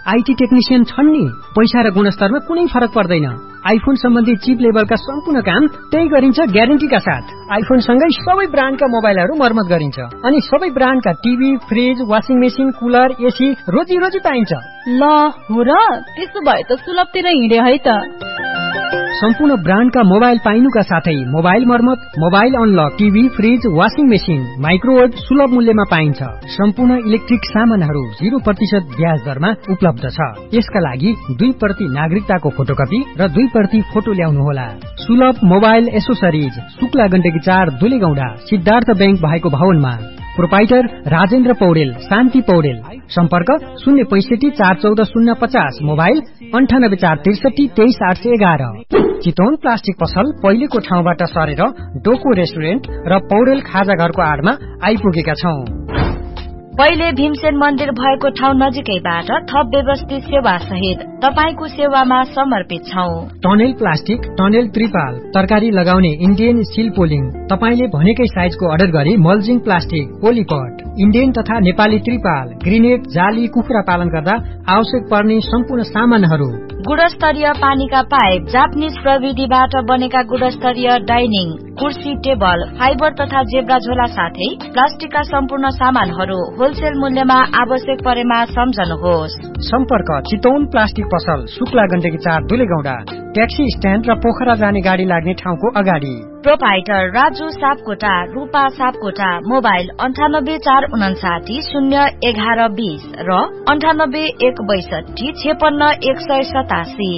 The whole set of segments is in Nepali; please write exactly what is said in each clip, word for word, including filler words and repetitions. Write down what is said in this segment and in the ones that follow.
आईटी टेक्निशियन छन् नि, पैसा र गुणस्तरमा कुनै फरक पर्दैन। आइफोन सम्बन्धी चिप लेभलका सम्पूर्ण काम त्यही गरिन्छ ग्यारेन्टीका साथ। आइफोन सँगै सबै ब्रान्डका मोबाइलहरू मर्मत गरिन्छ अनि सबै ब्रान्डका TV, fridge, washing machine, cooler, AC रोजी रोजी पाइन्छ। ल हो र, त्यसो भए त सुलभतिर हिँडे है त। सम्पूर्ण ब्रान्डका मोबाइल पाइनुका साथै मोबाइल मर्मत, mobile unlock, TV, fridge, washing machine, microwave सुलभ मूल्यमा पाइन्छ। सम्पूर्ण इलेक्ट्रिक सामानहरू जीरो प्रतिशत ब्याज दरमा उपलब्ध छ। यसका लागि दुई प्रति नागरिकताको फोटोकपी र दुई प्रति फोटो ल्याउनुहोला। सुलभ मोबाइल एसोसरिज, शुक्ला गण्डकी चार, दुलेगौडा, सिद्धार्थ ब्याङ्क भएको भवनमा। प्रोपाइटर राजेन्द्र पौडेल, शान्ति पौडेल। सम्पर्क शून्य पैंसठी चार चौध शून्य पचास, मोबाइल अन्ठानब्बे चार त्रिसठी तेइस आठ सय एघार। चितवन प्लास्टिक पसल पहिलेको ठाउँबाट सरेर डोको रेस्टुरेन्ट र पौडेल खाजा घरको आडमा आइपुगेका छौं। पहिले भीमसेन मन्दिर भएको ठाउँ नजिकैबाट थप व्यवस्थित सेवा सहित तपाईको सेवामा समर्पित छौं। टनेल प्लास्टिक, टनेल त्रिपाल, तरकारी लगाउने इन्डियन स्टिल पोलिङ, तपाईले भनेकै साइजको अर्डर गरी मल्जिङ प्लास्टिक, पोलिपट, इन्डियन तथा नेपाली त्रिपाल, ग्रेनेड, जाली, कुखुरा पालन गर्दा आवश्यक पर्ने सम्पूर्ण सामानहरू। गुणस्तरीय पानीका पाइप, जापानिज प्रविधिबाट बनेका गुणस्तरीय डाइनिङ, कुर्सी, टेबल, फाइबर तथा जेब्रा झोला साथै प्लास्टिकका सम्पूर्ण सामानहरू होलसेल मूल्यमा आवश्यक परेमा सम्झनुहोस्। सम्पर्क चितवन प्लास्टिक पसल, शुक्ला गण्डकी चार, दुलेगौडा, ट्याक्सी स्ट्यान्ड र पोखरा जाने गाडी लाग्ने ठाउँको अगाडि। प्रोपाइटर राजु सापकोटा, रूपा सापकोटा, मोबाइल अन्ठानब्बे चार उनासाठी शून्य एघार बीस र अन्ठानब्बे एक बैसठी छेपन्न एक सय सतासी।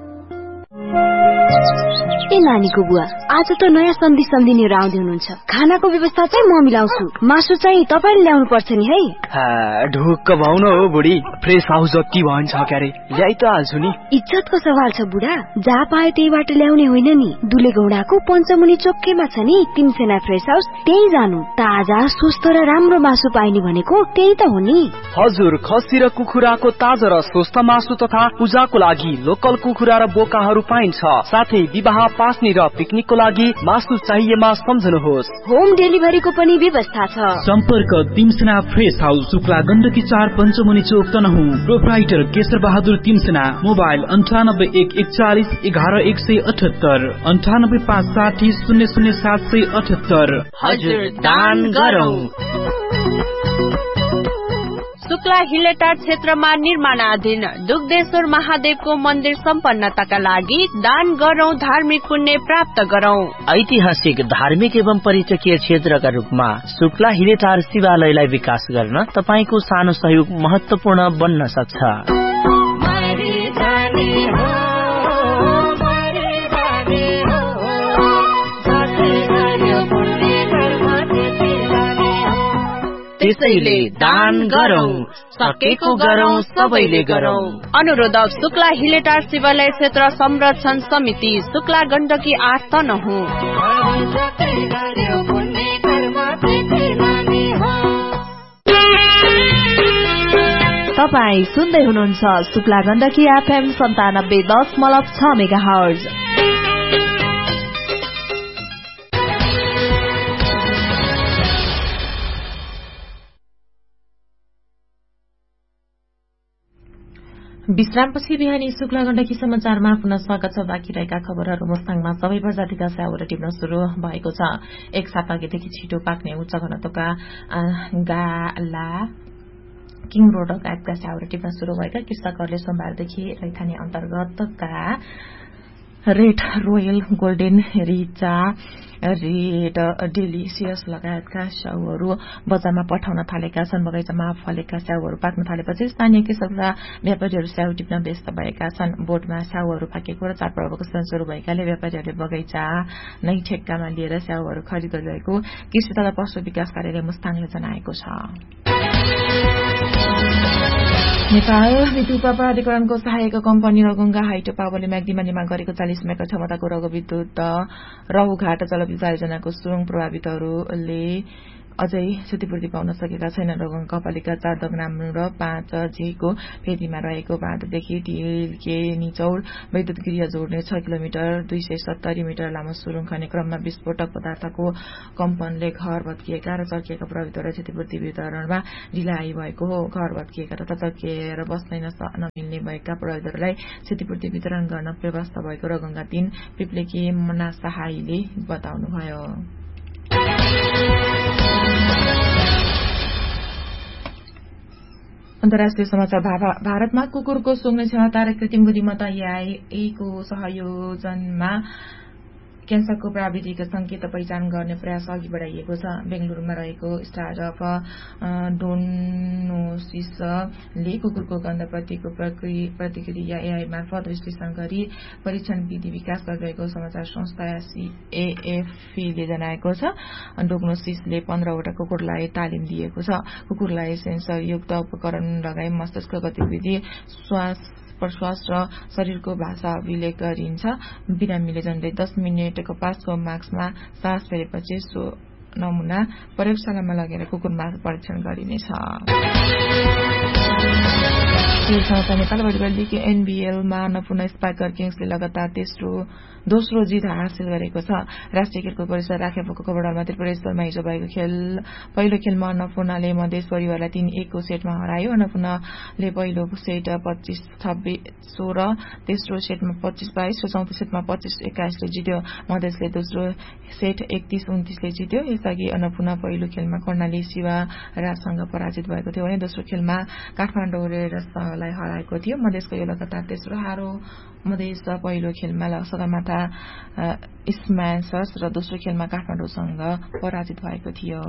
ए नानीको बुवा, आज त नयाँ सन्धि सम्झिनेहरू आउँदै हुनुहुन्छ। खानाको व्यवस्था चाहिँ म मिलाउँछु, मासु चाहिँ तपाईले ल्याउनु पर्छ नि है। ढुक्क भाउन हो बुढी, फ्रेस हाउस जति भन्छ क्यारे ल्याइ त हाल्छु नि। इज्जतको सवाल छ बुढा, जहाँ पाए त्यहीबाट ल्याउने होइन नि। दुलेगौडाको पञ्चमुनि चोकैमा छ नि तिनसेना फ्रेस हाउस, त्यही जानु। ताजा, स्वस्थ र राम्रो मासु पाइने भनेको त्यही त हो नि। हजुर, खसी र कुखुराको ताजा र स्वस्थ मासु तथा पूजाको लागि लोकल कुखुरा र बोकाहरू पाइन्छ। साथै विवाह, पास्नी र पिकनिकको लागि मासु चाहिएमा सम्झनुहोस्। होम डेलिभरीको पनि व्यवस्था छ। सम्पर्क तिमसेना फ्रेस हाउस, शुक्ला गण्डकी चार, पञ्चमुनि चोक, तनहुँ। प्रोप्राइटर केशर बहादुर तिमसेना, मोबाइल अन्ठानब्बे एक एकचालिस एघार एक सय अठहत्तर, अन्ठानब्बे पाँच साठी शून्य शून्य सात सय अठहत्तर। हजुर, दान गरौँ। शुक्ला हिलेटार क्षेत्रमा निर्माणाधीन दुग्धेश्वर महादेवको मन्दिर सम्पन्नताका लागि दान गरौं, धार्मिक पुण्य प्राप्त गरौं। ऐतिहासिक, धार्मिक एवं पर्यटकीय क्षेत्रका रूपमा शुक्ला हिलेटार शिवालयलाई विकास गर्न तपाईको सानो सहयोग महत्वपूर्ण बन्न सक्छ। त्यसैले दान गरौं, सकेको गरौं, सबैले गरौं। अनुरोधक शुक्ला हिलेटार शिवालय क्षेत्र संरक्षण समिति, शुक्ला गण्डकी आठ, तनहुँ। तपाई सुन्दै हुनुहुन्छ शुक्ला गण्डकी एफएम सन्तानब्बे दशमलव छ मेगा हर्ज। विश्रामपछि बिहानी शुक्ला गण्डकी समाचारमा पुनः स्वागत छ। बाँकी रहेका खबरहरू। मुस्ताङमा सबै प्रजातिका स्याउहरू टिप्न शुरू भएको छ। एक साता अघिदेखि छिटो पाक्ने उच्च घनत्वका गाला, किङ रोड लगायतका स्याउहरू टिप्न शुरू भएका कृषकहरूले सोमबारदेखि रैथाने अन्तर्गतका red royal, golden Richa, red delicious लगायतका स्याउहरू बजारमा पठाउन थालेका छन्। बगैँचामा फलेका स्याउहरू पाक्न थालेपछि स्थानीय कृषक र व्यापारीहरू स्याउ टिप्न व्यस्त भएका छन्। बोटमा स्याउहरू पाकेको र चाडपर्वको सिजन शुरू भएकाले व्यापारीहरूले बगैँचा नै ठेक्कामा लिएर स्याउहरू खरिद गरिरहेको कृषि तथा पशु विकास कार्यालय मुस्ताङले जनाएको छ। नेपाल विद्युत प्राधिकरणको सहायक कम्पनी रगुङ्गा हाइड्रो पावरले म्याग्दीमा निर्माण गरेको चालिस मेगा क्षमताको रग विद्युत रहुघाट जलविद्युत आयोजनाको सुरुङ प्रभावितहरूले अझै क्षतिपूर्ति पाउन सकेका छैनन्। रगुङ्गापालिका चार दगनाम र पाँच झेको फेदीमा रहेको बाँधदेखि टिलके निचौर वैद्युत गृह जोड्ने छ किलोमिटर दुई सय सत्तरी मिटर लामो सुरुङ खन्ने क्रममा विस्फोटक पदार्थको कम्पनले घर भत्किएका र चर्किएका प्रभावितहरूलाई क्षतिपूर्ति वितरणमा ढिलाइ भएको हो। घर भत्किएका तथा चर्किएर बस्न नमिल्ने भएका प्रभावितहरूलाई क्षतिपूर्ति वितरण गर्न व्यवस्था भएको रगुङ्गा तीन पिप्लेकी मना सहायले बताउनुभयो। अन्तर्राष्ट्रिय समाचार। भारतमा कुकुरको सुँग्ने क्षमता र कृत्रिम बुद्धिमत्ता एआईको सहयोजनमा क्यान्सरको प्राविधिक संकेत पहिचान गर्ने प्रयास अघि बढ़ाइएको छ। बेंगलुरूमा रहेको स्टार्टअप डोनोसिसले कुकुरको गन्धप्रतिको प्रतिक्रिया एआई मार्फत विश्लेषण गरी परीक्षण विधि विकास गरिरहेको समाचार संस्था एएफपीले जनाएको छ। डोग्नोसिसले पन्ध्रवटा कुकुरलाई तालिम दिएको छ। कुकुरलाई सेन्सरयुक्त उपकरण लगाई मस्तिष्क गतिविधि, श्वास प्रश्वास र शरीरको भाषा अभिलेख गरिन्छ। बिरामीले झण्डै दस मिनटको पासको मास्कमा सास फेरेपछि सो नमुना प्रयोगशालामा लगेर कुकुरमा परीक्षण गरिनेछ। Nepal volleyball league एनबीएलमा Annapurna spiker किङ्सले लगातार तेस्रो दोस्रो जित हासिल गरेको छ। राष्ट्रिय खेलकुद परिषद राखेपोको खबरमा त्रिपुरेश्वरमा हिजो भएको खेल पहिलो खेलमा अन्नपूर्णले मधेस परिवारलाई तीन एकको सेटमा हरायो। अन्नपूर्णले पहिलो सेट पच्चीस छब्बीस सोह्र, तेस्रो सेटमा पच्चीस बाइस र चौथो सेटमा पच्चीस एक्काइसले जित्यो। मधेसले दोस्रो सेट एकतीस उन्तीसले जित्यो। यसअघि अन्नपूर्ण पहिलो खेलमा कर्णाली शिवाराजसँग पराजित भएको थियो भने दोस्रो खेलमा काठमाडौँ रेडर्सलाई हराएको थियो। मधेसको यो लगातार तेस्रो हार हो। मधेस पहिलो खेलमा सगरमाथा स्माशर्स र दोस्रो खेलमा काठमाडौँसँग पराजित भएको थियो।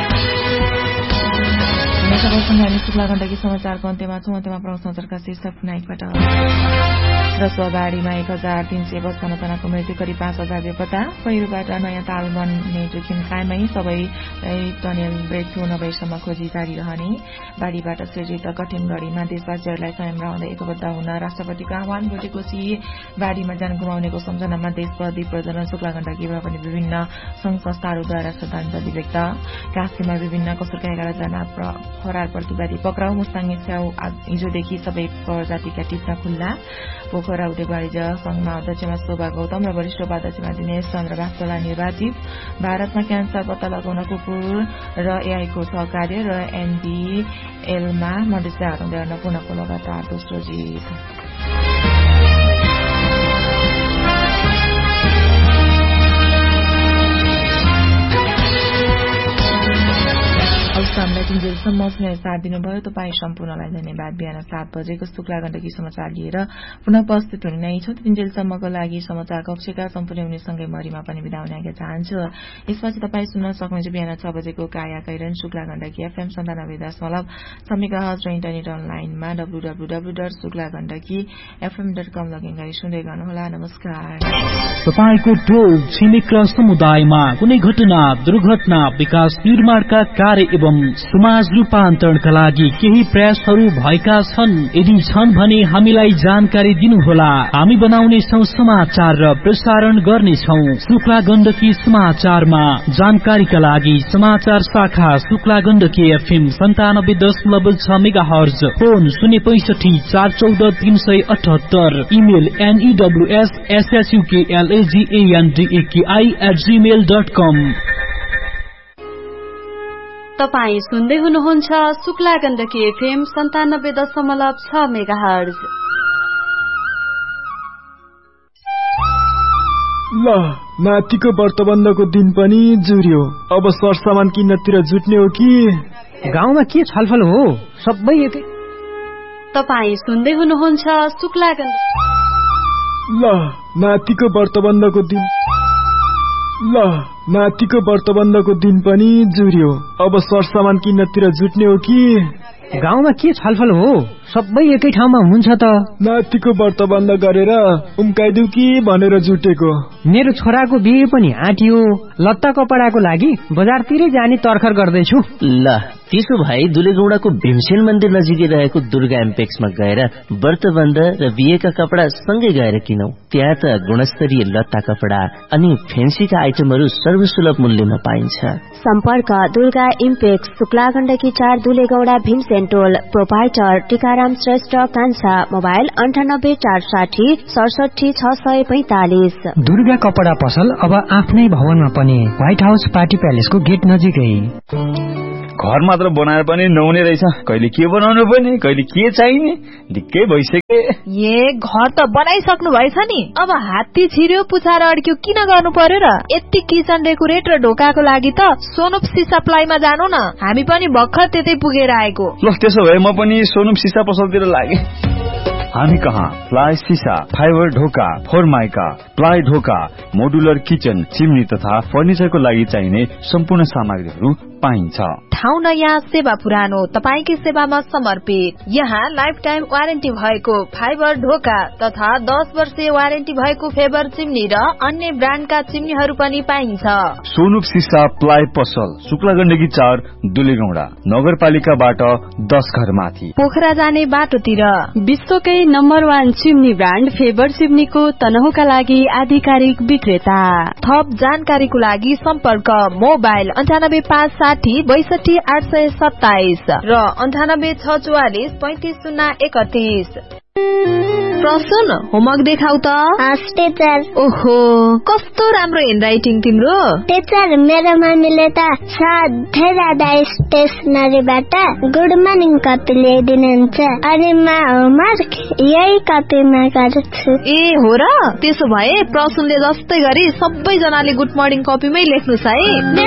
शुक्ला गण्डकी समाचारको अन्त्यमा छौं। अन्त्यमा प्रमुख समाचारका शीर्षक नाइकबाट। रसुवाबारीमा एक हजार तीन सय बत्ताउन्न जनाको मृत्यु, करिब पाँच हजार बेपत्ता। पहिरोबाट नयाँ ताल बन्ने जोखिम कायमै, सबै टनेल ब्रेकथ्रू नभएसम्म खोजी जारी रहने। बाढीबाट सृजित कठिन घड़ीमा देशवासीहरूलाई संयम रहँदै एकबद्ध हुन राष्ट्रपतिको आह्वान। भोटेकोशी बाढीमा ज्यान गुमाउनेको सम्झनामा देशप्रति प्रजन। शुक्ला गण्डकीमा पनि विभिन्न संघ संस्थाहरूद्वारा श्रद्धाञ्जली व्यक्त। कास्कीमा विभिन्न कसुरका एघार जना फरार प्रतिवादी पक्राउ। मुस्ताङ स्याउ हिजोदेखि सबै प्रजातिका टिप्न खुल्ला। पोखरा उद्योग वाणिज्य संघमा अध्यक्षमा शोभा गौतम र वरिष्ठ उपाध्यक्षमा दिनेश चन्द्र बास्तोला निर्वाचित। भारतमा क्यान्सर पत्ता लगाउन कुकुर र एआईको सहकार्य र एनबीएलमा मधेसलाई हराउँदै अन्नपूर्णको लगातार दोस्रो जित। हामीलाई तिनजेलसम्म साथ दिनुभयो। तपाईँ सम्पूर्णलाई धन्यवाद। बिहान सात बजेको शुक्ला गण्डकी समाचार लिएर पुनः उपस्थित हुने नै छौं। तिनजेलसम्मको लागि समाचार कक्षका सम्पूर्ण हुनेसँगै मरिमा पनि बिदा हुने आज्ञा चाहन्छु। यसपछि तपाईँ सुन्न सक्नुहुन्छ बिहान छ बजेको काया कैरन शुक्ला गण्डकी एफएम सन्तानब्बे दशमलव छ मेगाहर्ज र इन्टरनेट अनलाइनमा W W W dot Shukla Gandaki FM dot com login गरी सुन्दै गर्नुहोला। नमस्कार। तपाईँको टोल छिमेक र समुदायमा कुनै घटना, दुर्घटना, विकास निर्माणका कार्य एवं समाज रूपान्तरणका लागि केही प्रयासहरू भएका छन्। यदि छन् भने हामीलाई जानकारी दिनुहोला। हामी बनाउनेछौं समाचार र प्रसारण गर्नेछौं शुक्ला गण्डकी समाचारमा। जानकारीका लागि समाचार शाखा शुक्ला गण्डकी एफएम सन्तानब्बे दशमलव छ मेगा हर्ज, फोन शून्य पैंसठी चार चौध तीन सय अठहत्तर, इमेल एनईडब्ल्यूएस एसएसयूकेएलएजीएनडीएकेआई एट जीमेल डट कम। तपाईँ सुन्दै हुनुहुन्छ शुक्ला गण्डकी एफएम सन्तानब्बे दशमलव छ मेगाहर्ज। ल नातिको व्रतबन्धको दिन पनि जुर्यो। अब सरसामान किन्नतिर जुट्ने हो कि गाउँमा के छलफल हो? सबै एकै। तपाईँ सुन्दै हुनुहुन्छ शुक्ला गण्डकी। ल नातिको व्रतबन्धको दिन ल नातिको व्रतबन्धको दिन पनि जुर्यो। अब सरसामान किन्नतिर जुट्ने हो कि गाउँमा के छलफल हो? सबै एकै ठाउँमा हुनुहुन्छ त? नातिको व्रत बन्द गरेर उम्काइदिउ कि भनेर जुटेको। मेरो छोराको बिहे पनि आँटियो, लत्ता कपडाको लागि बजारतिरै जाने तर्खर गर्दैछु। ल त्यसो भए दुलेगौडाको भीमसेन मन्दिर नजिकै रहेको दुर्गा एम्पेक्समा गएर व्रतबन्ध र बिहेका कपडा सँगै गएर किनौ। त्यहाँ त गुणस्तरीय लत्ता कपडा अनि फेन्सीका आइटमहरू सर्वसुलभ मूल्यमा पाइन्छ। सम्पर्क दुर्गा इम्पेक्स, शुक्ला गण्डकी चार, दुलेगौडा, भीमसेन टोल। प्रोपाइटर टीकाराम श्रेष्ठ कान्छा। मोबाइल अन्ठानब्बे चार साठी सडसठी छ सय पैंतालिस। दुर्गा कपडा पसल अब आफ्नै भवनमा पनि, व्हाइट हाउस पार्टी प्यालेसको गेट नजिकै। घर मात्र बनाएर पनि नहुने रहेछ, कहिले के बनाउनु पर्ने, कहिले के चाहिने, ढिक्कै भइसके। ए घर त बनाइसक्नु भएछ नि, अब हात्ती छिर्यो पुछार अड्क्यो किन गर्नु पर्यो र? यति किचन डेकोरेट र ढोकाको लागि त सोनुप सिसा प्लाईमा जानु न, हामी पनि भर्खर त्यतै पुगेर आएको। ल त्यसो भए म पनि सोनुप सिसा पसलतिर लागे। हामी कहाँ प्लाई सिसा, फाइबर ढोका, फोरमाइका, प्लाई ढोका, मोडुलर किचन, चिम्नी तथा फर्निचरको लागि चाहिने सम्पूर्ण सामग्रीहरू पाइन्छ। ठाउँ नयाँ, सेवा पुरानो, तपाईकै सेवामा समर्पित। यहाँ लाइफ टाइम वारेन्टी भएको फाइबर ढोका तथा दस वर्षीय वारेन्टी भएको फेबर चिम्नी र अन्य ब्रान्डका चिम्नीहरू पनि पाइन्छ। सोनुप सिसा प्लाई पसल, शुक्ला गण्डकी चार, दुलेगौडा, नगरपालिकाबाट दस घर माथि, पोखरा जाने बाटोतिर। विश्वकै number one chimney brand favour चिम्नीको तनहुका लागि आधिकारिक विक्रेता। थप जानकारीको लागि सम्पर्क मोबाइल अन्ठानब्बे पाँच साठी बैसठी आठ सय सत्ताइस र अन्ठानब्बे छ चौवालिस पैंतिस शून्य एकतीस। प्रसुन होमवर्क देखाउ त। टीचर। ओहो कस्तो राम्रो ह्यान्डराइटिङ तिम्रो। टीचर मेरो मम्मीले त सधैँ राधा स्टेसनरीबाट गुड मर्निङ कपी ल्याइदिनुहुन्छ, अनि म होमवर्क यही कपीमा गर्छु। ए हो र, त्यसो भए प्रसुनले जस्तै गरी सबैजनाले गुड मर्निङ कपीमै लेख्नुस् है।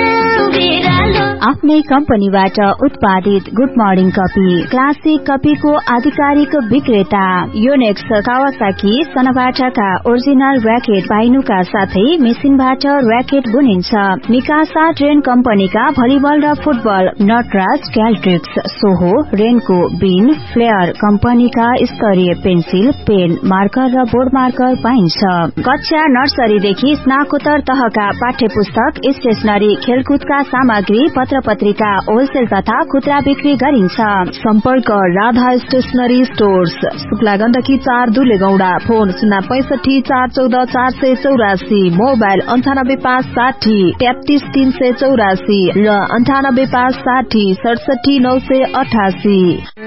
आफ्नै कम्पनीबाट उत्पादित गुड मर्निङ कपी, क्लासिक कपीको आधिकारिक विक्रेता। योनेक्स, कावासाकी, सनाबाटाका ओरिजिनल र्याकेट पाइनुका साथै मेसिनबाट र्याकेट बुनिन्छ। मिकासा ट्रेन कम्पनीका भलिबल र फुटबल, नटराज, क्याल्ट्रिक्स, सोहो, रेनको, बिन, फ्लेयर कम्पनीका स्तरीय पेन्सिल, पेन, मार्कर र बोर्ड मार्कर पाइन्छ। कक्षा नर्सरीदेखि स्नाकोत्तर तहका पाठ्य पुस्तक, स्टेशनरी, खेलकुदका सामग्री, पत्र पत्रिका होलसेल तथा खुद्रा बिक्री गरिन्छ। सम्पर्क राधा स्टेशनरी स्टोर्स, शुक्ला गण्डकी चार, दुलेगौडा। फोन शून्य पैंसठी चार चौध चार सय चौरासी। मोबाइल अन्ठानब्बे पाँच साठी तेत्तीस तीन सय चौरासी र अन्ठानब्बे पाँच साठी सडसठी नौ सय अठासी।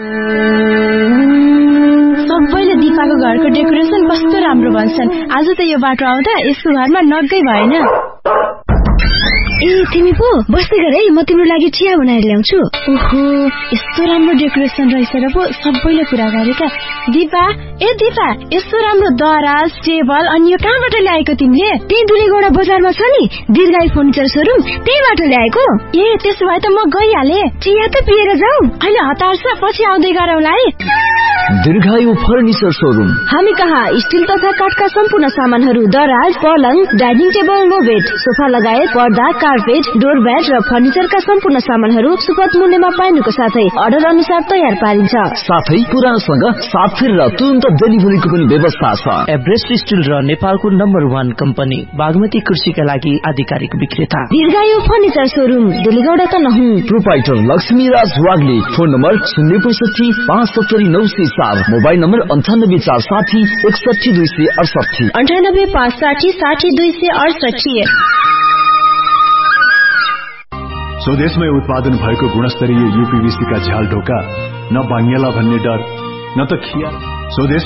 सबैले दिपाको घरको डेकोरेसन कस्तो राम्रो भन्छन्। आज त यो बाटो आउँदा यसको घरमा नगै भएन। ए तिमी पो बस्दै गर है, म तिम्रो लागि चिया बनाएर ल्याउँछु। ओहो यस्तो राम्रो डेकोरेसन रहेछ र पो सबैले कुरा गरेका। दिपा, ए दिपा यस्तो राम्रो दराज, टेबल अनि यो कहाँबाट ल्याएको तिमीले? त्यही दुलेगौडा बजारमा छ नि दीर्घायु फर्निचर सोरुम, त्यहीबाट ल्याएको। ए त्यसो भए त म गइहाले। चिया त पिएर जाऊ। अहिले हतार छ, पछि आउँदै गरौँला है। दीर्घायु फर्निचर सोरुम। हामी कहाँ स्टिल तथा काठका सम्पूर्ण सामानहरू, दराज, पलङ, dining table, no bed, sofa लगायत पर्दा, कार्पेट, डोरम्याट र फर्निचरका सम्पूर्ण सामानहरू सुपथ मूल्यमा पाइनुको साथै अर्डर अनुसार तयार पारिन्छ। साथै पुरानोसँग साथ फेर र तुरन्त डेलिभरीको पनि व्यवस्था छ। एभरेस्ट स्टिल र नेपालको नम्बर वान कम्पनी बागमती कृषिका लागि आधिकारिक विक्रेता। दीर्घायु फर्निचर सोरुम, दुलेगौडा त नहुँ। Proprietor Laxmiraj Wagle. Phone number शून्य पैंसठी पाँच सत्तरी नौ सय चार। मोबाइल नम्बर अन्ठानब्बे चार साठी एकसठी दुई सय अडसठी। अन्ठानब्बे पाँच साठी साठी दुई सय अडसठी। स्वदेशमै उत्पादन भएको गुणस्तरीय यूपीवीसी का झ्याल ढोका, न भाङ्गेला भन्ने डर, न त खिया। स्वदेश